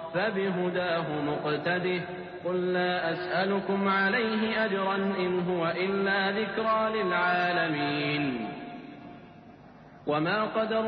فبهداه مقتده قل لا أسألكم عليه أجرا إن هو إلا ذكرى للعالمين. وما قدروا